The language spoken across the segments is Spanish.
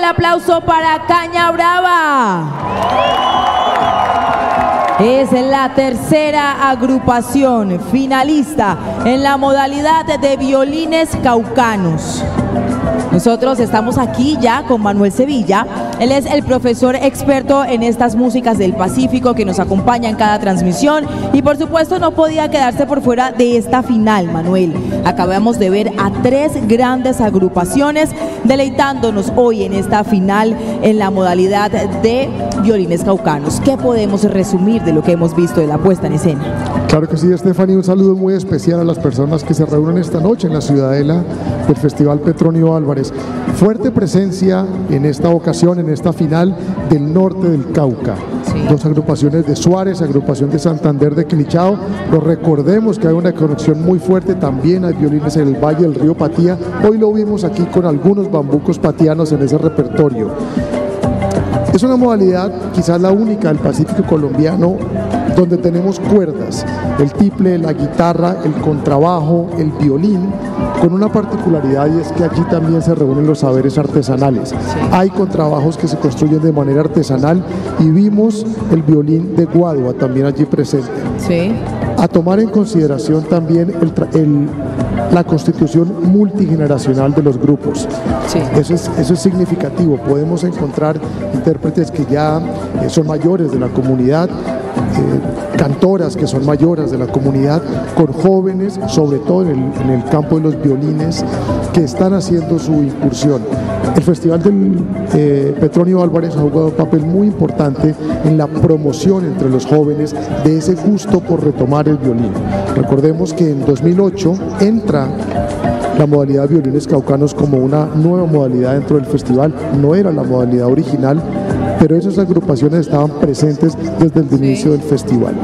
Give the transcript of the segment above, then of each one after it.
el aplauso para Caña Brava. Es la tercera agrupación finalista en la modalidad de violines caucanos. Nosotros estamos aquí ya con Manuel Sevilla. Él es el profesor experto en estas músicas del Pacífico que nos acompaña en cada transmisión y por supuesto no podía quedarse por fuera de esta final, Manuel. Acabamos de ver a tres grandes agrupaciones deleitándonos hoy en esta final en la modalidad de violines caucanos. ¿Qué podemos resumir de lo que hemos visto de la puesta en escena? Claro que sí, Stephanie, un saludo muy especial a las personas que se reúnen esta noche en la ciudadela del Festival Petronio Álvarez. Fuerte presencia en esta ocasión, en esta final del norte del Cauca. Sí. Dos agrupaciones de Suárez, agrupación de Santander de Quilichao. Pero recordemos que hay una conexión muy fuerte, también hay violines en el Valle del Río Patía. Hoy lo vimos aquí con algunos bambucos patianos en ese repertorio. Es una modalidad, quizás la única del Pacífico colombiano, donde tenemos cuerdas, el tiple, la guitarra, el contrabajo, el violín, con una particularidad y es que allí también se reúnen los saberes artesanales. Sí. Hay contrabajos que se construyen de manera artesanal y vimos el violín de Guadua también allí presente. Sí. A tomar en consideración también la constitución multigeneracional de los grupos. Sí. Eso es significativo. Podemos encontrar intérpretes que ya son mayores de la comunidad, cantoras que son mayores de la comunidad, con jóvenes, sobre todo en el campo de los violines, que están haciendo su incursión. El Festival del Petronio Álvarez ha jugado un papel muy importante en la promoción entre los jóvenes de ese gusto por retomar el violín. Recordemos que en 2008 entra la modalidad de violines caucanos como una nueva modalidad dentro del festival. No era la modalidad original, pero esas agrupaciones estaban presentes desde el inicio del festival.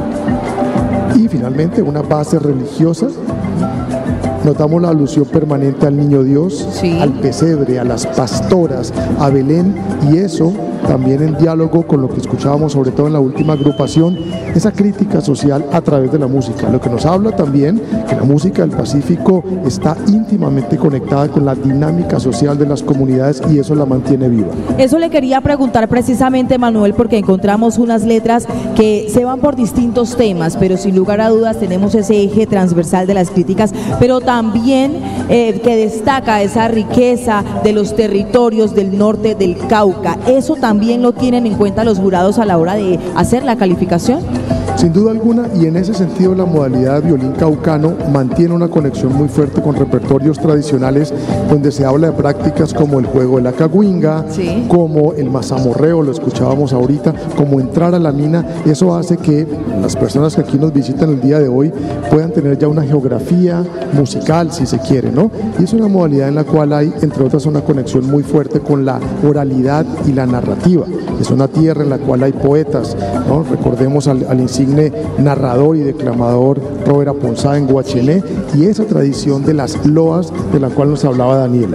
Y finalmente una base religiosa. Notamos la alusión permanente al Niño Dios, al pesebre, a las pastoras, a Belén, y eso también en diálogo con lo que escuchábamos sobre todo en la última agrupación, esa crítica social a través de la música, lo que nos habla también que la música del Pacífico está íntimamente conectada con la dinámica social de las comunidades y eso la mantiene viva. Eso le quería preguntar precisamente, Manuel, porque encontramos unas letras que se van por distintos temas, pero sin lugar a dudas tenemos ese eje transversal de las críticas, pero también que destaca esa riqueza de los territorios del norte del Cauca. ¿Eso también lo tienen en cuenta los jurados a la hora de hacer la calificación? Sin duda alguna, y en ese sentido la modalidad de violín caucano mantiene una conexión muy fuerte con repertorios tradicionales donde se habla de prácticas como el juego de la cagüinga, como el mazamorreo, lo escuchábamos ahorita, como entrar a la mina. Eso hace que las personas que aquí nos visitan el día de hoy puedan tener ya una geografía musical, si se quiere, ¿no? Y es una modalidad en la cual hay, entre otras, una conexión muy fuerte con la oralidad y la narrativa. Es una tierra en la cual hay poetas, ¿no? Recordemos al insigne narrador y declamador Robert Aponzá en Guachené y esa tradición de las loas de la cual nos hablaba Daniela.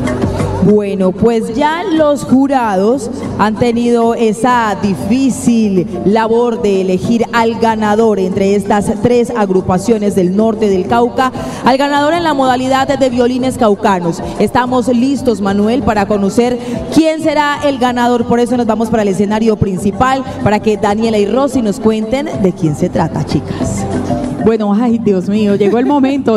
Bueno, pues ya los jurados han tenido esa difícil labor de elegir al ganador entre estas tres agrupaciones del norte del Cauca, al ganador en la modalidad de violines caucanos. Estamos listos, Manuel, para conocer quién será el ganador. Por eso nos vamos para el escenario principal, para que Daniela y Rosy nos cuenten de quién se trata, chicas. Bueno, ay Dios mío, llegó el momento.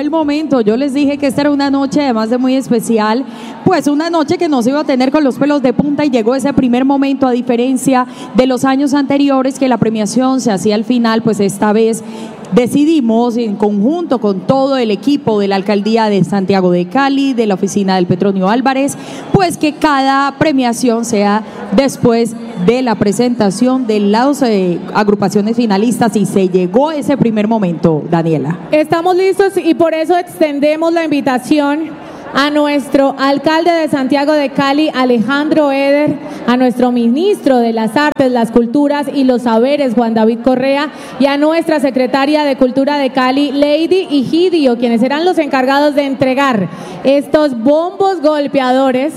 Yo les dije que esta era una noche además de muy especial, pues una noche que nos iba a tener con los pelos de punta y llegó ese primer momento, a diferencia de los años anteriores que la premiación se hacía al final, pues esta vez decidimos en conjunto con todo el equipo de la Alcaldía de Santiago de Cali, de la oficina del Petronio Álvarez, pues que cada premiación sea después de la presentación de las agrupaciones finalistas y se llegó ese primer momento, Daniela. Estamos listos y por eso extendemos la invitación a nuestro alcalde de Santiago de Cali, Alejandro Eder, a nuestro ministro de las Artes, las Culturas y los Saberes, Juan David Correa, y a nuestra secretaria de Cultura de Cali, Lady Higidio, quienes serán los encargados de entregar estos bombos golpeadores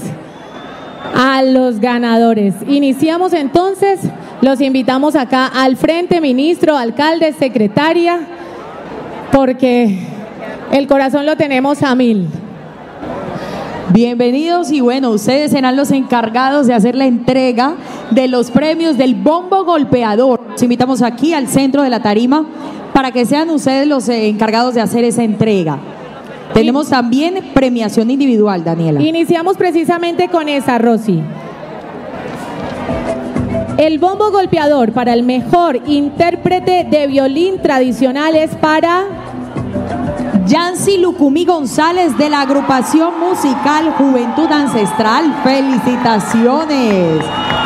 a los ganadores. Iniciamos entonces, los invitamos acá al frente, ministro, alcalde, secretaria, porque el corazón lo tenemos a 1000. Bienvenidos y bueno, ustedes serán los encargados de hacer la entrega de los premios del bombo golpeador. Los invitamos aquí al centro de la tarima para que sean ustedes los encargados de hacer esa entrega. Tenemos también premiación individual, Daniela. Iniciamos precisamente con esa, Rosy. El bombo golpeador para el mejor intérprete de violín tradicional es para Yancy Lucumí González, de la agrupación musical Juventud Ancestral. ¡Felicitaciones!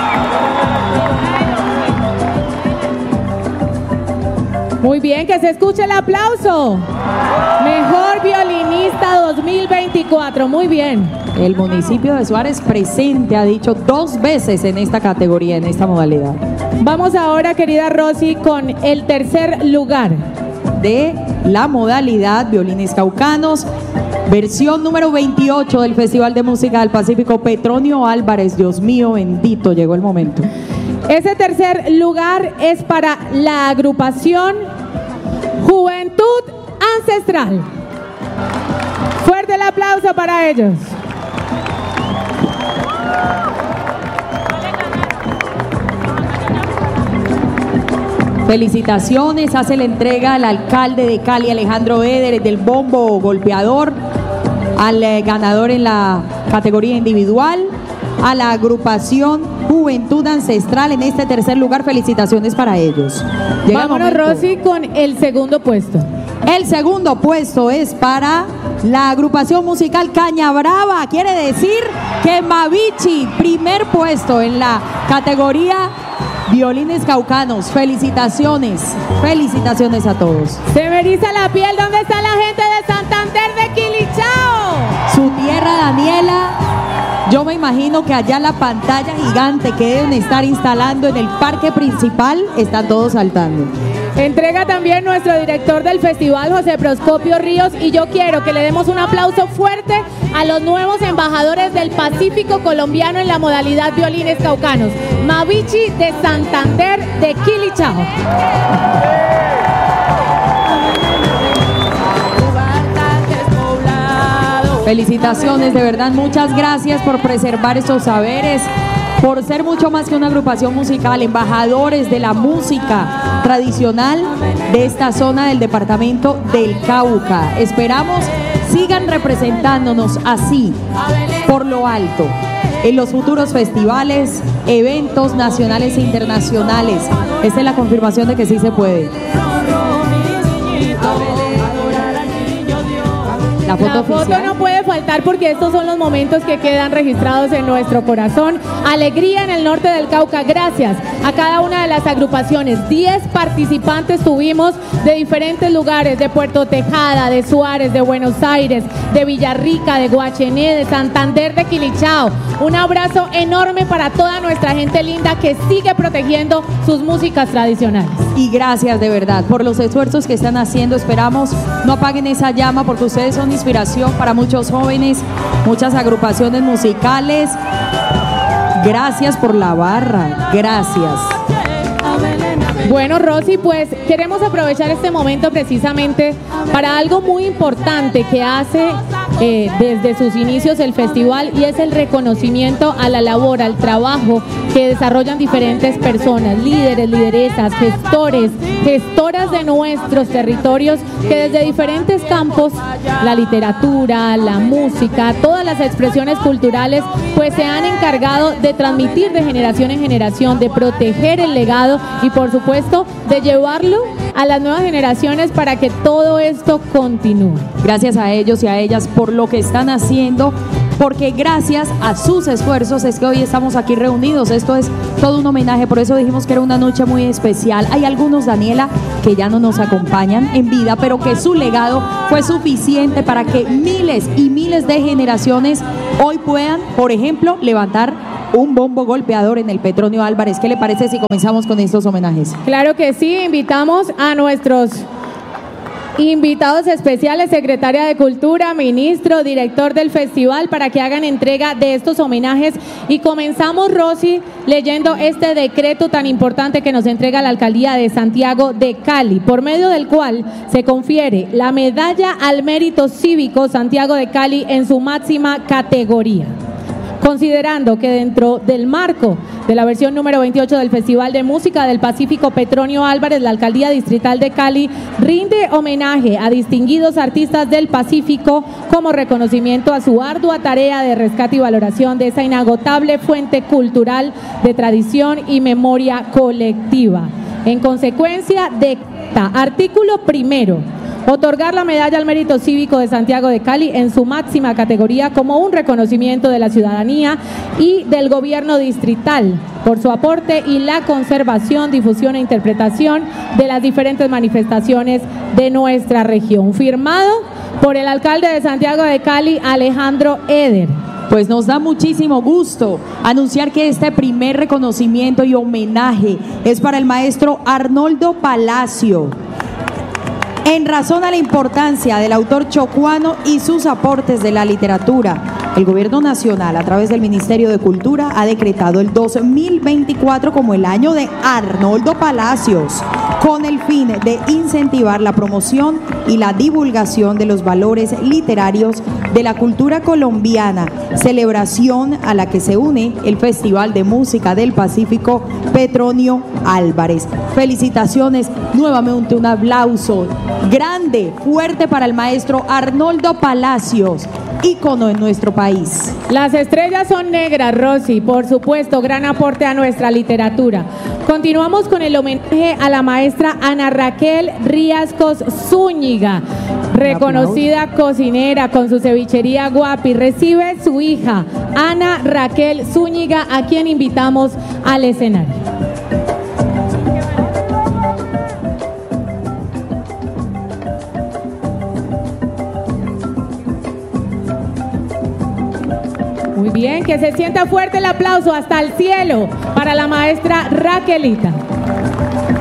Muy bien, que se escuche el aplauso. Mejor violinista 2024, muy bien. El municipio de Suárez presente, ha dicho 2 veces en esta categoría, en esta modalidad. Vamos ahora, querida Rosy, con el tercer lugar de la modalidad violines caucanos, versión número 28 del Festival de Música del Pacífico, Petronio Álvarez. Dios mío bendito, llegó el momento. Ese tercer lugar es para la agrupación Juventud Ancestral. Fuerte el aplauso para ellos. Felicitaciones, hace la entrega al alcalde de Cali, Alejandro Eder, del bombo golpeador, al ganador en la categoría individual, a la agrupación Juventud Ancestral en este tercer lugar. Felicitaciones para ellos. Vámonos, Rosy, con el segundo puesto. El segundo puesto es para la agrupación musical Caña Brava. Quiere decir que Mavichi, primer puesto en la categoría violines caucanos. Felicitaciones, felicitaciones a todos. Se me eriza la piel. ¿Dónde está la gente de Santander de Quilichao? Su tierra, Daniela. Yo me imagino que allá la pantalla gigante que deben estar instalando en el parque principal, están todos saltando. Entrega también nuestro director del festival, José Proscopio Ríos, y yo quiero que le demos un aplauso fuerte a los nuevos embajadores del Pacífico colombiano en la modalidad violines caucanos. Mavichi de Santander de Quilichao. Felicitaciones, de verdad, muchas gracias por preservar estos saberes, por ser mucho más que una agrupación musical, embajadores de la música tradicional de esta zona del departamento del Cauca. Esperamos sigan representándonos así, por lo alto, en los futuros festivales, eventos nacionales e internacionales. Esta es la confirmación de que sí se puede. La foto no puede faltar porque estos son los momentos que quedan registrados en nuestro corazón. Alegría en el norte del Cauca. Gracias a cada una de las agrupaciones. 10 participantes tuvimos de diferentes lugares, de Puerto Tejada, de Suárez, de Buenos Aires, de Villarrica, de Guachené, de Santander, de Quilichao. Un abrazo enorme para toda nuestra gente linda que sigue protegiendo sus músicas tradicionales. Y gracias de verdad por los esfuerzos que están haciendo. Esperamos no apaguen esa llama porque ustedes son inspiración para muchos jóvenes, muchas agrupaciones musicales. Gracias por la barra, gracias. Bueno, Rosy, pues queremos aprovechar este momento precisamente para algo muy importante que hace desde sus inicios el festival, y es el reconocimiento a la labor, al trabajo que desarrollan diferentes personas, líderes, lideresas, gestores, gestoras de nuestros territorios, que desde diferentes campos, la literatura, la música, todas las expresiones culturales, pues se han encargado de transmitir de generación en generación, de proteger el legado y por supuesto de llevarlo a las nuevas generaciones para que todo esto continúe. Gracias a ellos y a ellas por lo que están haciendo, porque gracias a sus esfuerzos es que hoy estamos aquí reunidos. Esto es todo un homenaje, por eso dijimos que era una noche muy especial. Hay algunos, Daniela, que ya no nos acompañan en vida, pero que su legado fue suficiente para que miles y miles de generaciones hoy puedan, por ejemplo, levantar un bombo golpeador en el Petronio Álvarez. ¿Qué le parece si comenzamos con estos homenajes? Claro que sí, invitamos a nuestros Invitados especiales, secretaria de Cultura, ministro, director del festival, para que hagan entrega de estos homenajes. Y comenzamos, Rosy, leyendo este decreto tan importante que nos entrega la Alcaldía de Santiago de Cali, por medio del cual se confiere la Medalla al Mérito Cívico Santiago de Cali en su máxima categoría. Considerando que dentro del marco de la versión número 28 del Festival de Música del Pacífico Petronio Álvarez, la Alcaldía Distrital de Cali rinde homenaje a distinguidos artistas del Pacífico como reconocimiento a su ardua tarea de rescate y valoración de esa inagotable fuente cultural de tradición y memoria colectiva. En consecuencia, dicta artículo primero: otorgar la Medalla al Mérito Cívico de Santiago de Cali en su máxima categoría como un reconocimiento de la ciudadanía y del gobierno distrital por su aporte y la conservación, difusión e interpretación de las diferentes manifestaciones de nuestra región. Firmado por el alcalde de Santiago de Cali, Alejandro Eder. Pues nos da muchísimo gusto anunciar que este primer reconocimiento y homenaje es para el maestro Arnoldo Palacio, en razón a la importancia del autor chocuano y sus aportes de la literatura. El Gobierno Nacional, a través del Ministerio de Cultura, ha decretado el 2024 como el año de Arnoldo Palacios, con el fin de incentivar la promoción y la divulgación de los valores literarios de la cultura colombiana, celebración a la que se une el Festival de Música del Pacífico Petronio Álvarez. Felicitaciones, nuevamente un aplauso grande, fuerte para el maestro Arnoldo Palacios, ícono en nuestro país. Las estrellas son negras, Rosy, por supuesto, gran aporte a nuestra literatura. Continuamos con el homenaje a la maestra Ana Raquel Riascos Zúñiga, reconocida cocinera con su cevichería Guapi. Recibe su hija Ana Raquel Zúñiga, a quien invitamos al escenario. Muy bien, que se sienta fuerte el aplauso hasta el cielo para la maestra Raquelita.